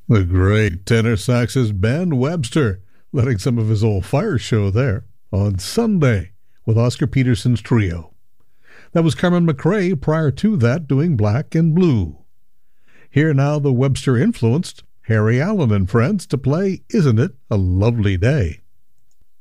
The great tenor saxist Ben Webster, letting some of his old fire show there on Sunday with Oscar Peterson's trio. That was Carmen McRae prior to that doing Black and Blue. Here now the Webster-influenced Harry Allen and Friends to play Isn't It a Lovely Day?